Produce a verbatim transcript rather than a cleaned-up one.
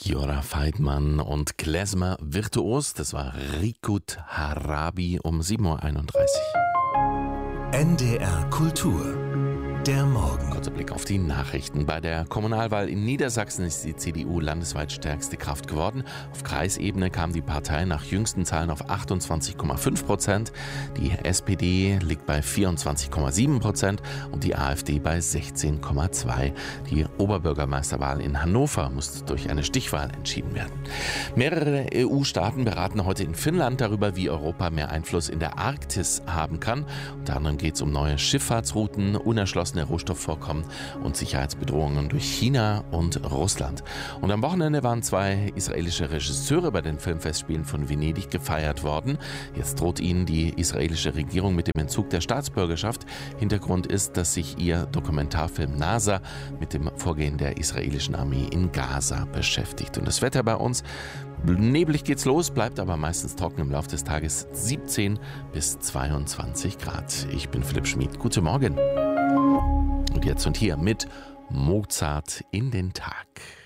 Jora Feidmann und Klezmer Virtuos, das war Rikut Harabi um sieben Uhr einunddreißig. N D R Kultur, der Morgen. Kurzer Blick auf die Nachrichten. Bei der Kommunalwahl in Niedersachsen ist die C D U landesweit stärkste Kraft geworden. Auf Kreisebene kam die Partei nach jüngsten Zahlen auf achtundzwanzig Komma fünf Prozent. Die S P D liegt bei vierundzwanzig Komma sieben Prozent und die AfD bei sechzehn Komma zwei. Die Oberbürgermeisterwahl in Hannover muss durch eine Stichwahl entschieden werden. Mehrere E U-Staaten beraten heute in Finnland darüber, wie Europa mehr Einfluss in der Arktis haben kann. Unter anderem geht es um neue Schifffahrtsrouten, unerschlossene Rohstoffvorkommen und Sicherheitsbedrohungen durch China und Russland. Und am Wochenende waren zwei israelische Regisseure bei den Filmfestspielen von Venedig gefeiert worden. Jetzt droht ihnen die israelische Regierung mit dem Entzug der Staatsbürgerschaft. Hintergrund ist, dass sich ihr Dokumentarfilm NASA mit dem Vorgehen der israelischen Armee in Gaza beschäftigt. Und das Wetter bei uns: neblig geht's los, bleibt aber meistens trocken im Laufe des Tages, siebzehn bis zweiundzwanzig Grad. Ich bin Philipp Schmid. Guten Morgen. Und jetzt und hier mit Mozart in den Tag.